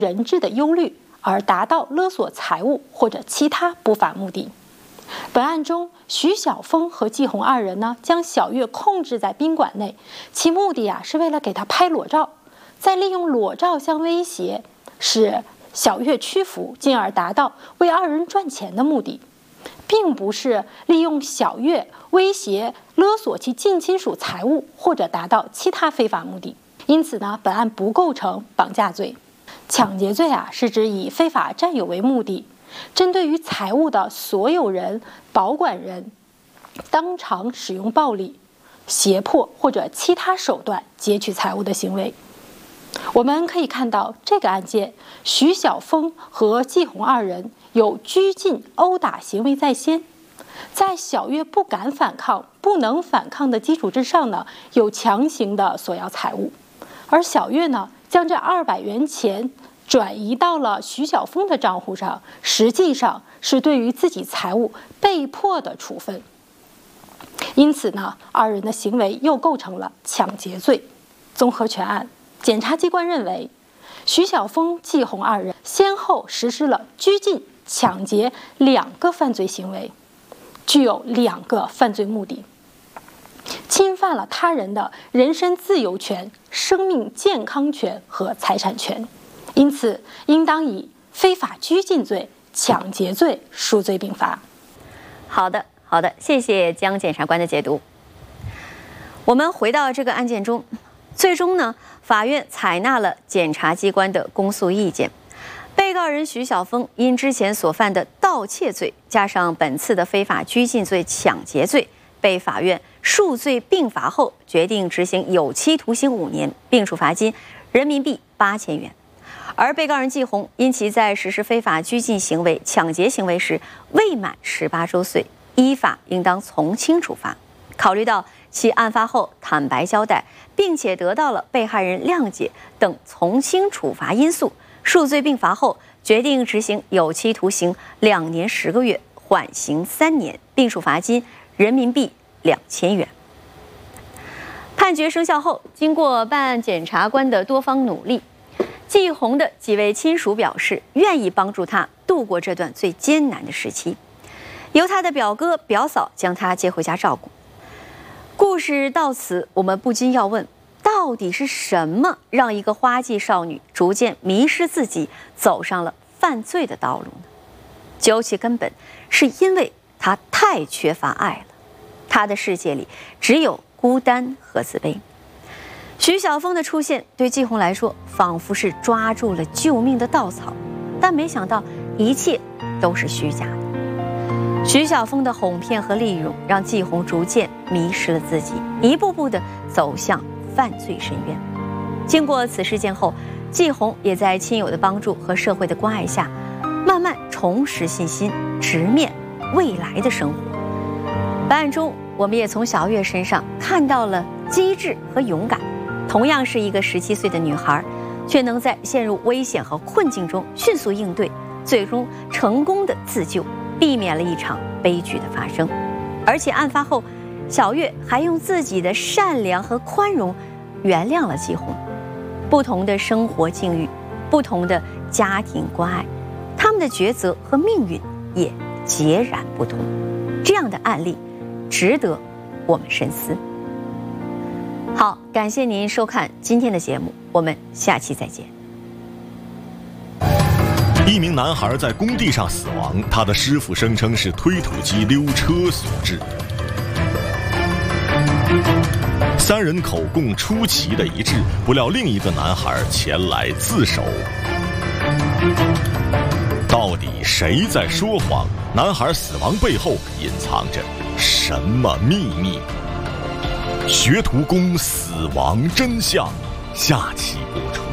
人质的忧虑，而达到勒索财物或者其他不法目的。本案中，徐晓峰和季红二人呢，将小月控制在宾馆内，其目的是为了给她拍裸照，再利用裸照相威胁，使小月屈服，进而达到为二人赚钱的目的，并不是利用小月威胁勒索其近亲属财物或者达到其他非法目的。因此呢，本案不构成绑架罪。抢劫罪是指以非法占有为目的，针对于财物的所有人、保管人，当场使用暴力、胁迫或者其他手段劫取财物的行为。我们可以看到，这个案件徐晓峰和季红二人有拘禁、殴打行为在先，在小月不敢反抗、不能反抗的基础之上呢，有强行的索要财物，而小月呢，将这200元钱转移到了徐晓峰的账户上，实际上是对于自己财物被迫的处分。因此呢，二人的行为又构成了抢劫罪。综合全案，检察机关认为，徐晓峰、季红二人先后实施了拘禁、抢劫2个犯罪行为，具有2个犯罪目的，侵犯了他人的人身自由权、生命健康权和财产权，因此应当以非法拘禁罪、抢劫罪数罪并罚。 好的，谢谢江检察官的解读。我们回到这个案件中，最终呢，法院采纳了检察机关的公诉意见。被告人徐晓峰因之前所犯的盗窃罪，加上本次的非法拘禁罪、抢劫罪，被法院数罪并罚后，决定执行有期徒刑5年，并处罚金人民币8000元。而被告人季红因其在实施非法拘禁行为、抢劫行为时未满18周岁，依法应当从轻处罚。考虑到其案发后坦白交代，并且得到了被害人谅解等从轻处罚因素，数罪并罚后，决定执行有期徒刑2年10个月，缓刑3年，并处罚金人民币2000元。判决生效后，经过办案检察官的多方努力，季红的几位亲属表示愿意帮助他度过这段最艰难的时期，由他的表哥表嫂将他接回家照顾。故事到此，我们不禁要问，到底是什么让一个花季少女逐渐迷失自己，走上了犯罪的道路呢？究其根本，是因为她太缺乏爱了，她的世界里只有孤单和自卑。徐晓峰的出现对季红来说仿佛是抓住了救命的稻草，但没想到一切都是虚假的。徐晓峰的哄骗和利用让季红逐渐迷失了自己，一步步地走向犯罪深渊。经过此事件后，季红也在亲友的帮助和社会的关爱下，慢慢重拾信心，直面未来的生活。本案中，我们也从小月身上看到了机智和勇敢。同样是一个17岁的女孩，却能在陷入危险和困境中迅速应对，最终成功的自救，避免了一场悲剧的发生。而且案发后，小月还用自己的善良和宽容原谅了季红。不同的生活境遇，不同的家庭关爱，他们的抉择和命运也截然不同。这样的案例值得我们深思。好，感谢您收看今天的节目，我们下期再见。 一名男孩在工地上死亡，他的师傅声称是推土机溜车所致。3人口供出奇的一致，不料另一个男孩前来自首。到底谁在说谎？男孩死亡背后隐藏着什么秘密？学徒工死亡真相，下期播出。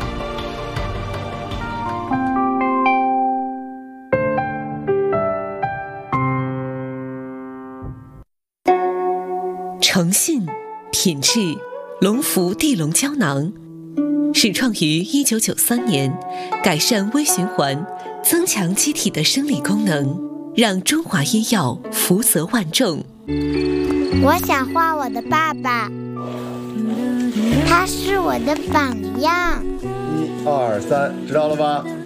诚信、品质、龙福地龙胶囊，始创于1993年，改善微循环，增强机体的生理功能，让中华医药福泽万众。 我想画我的爸爸，他是我的榜样。 1、2、3，知道了吧？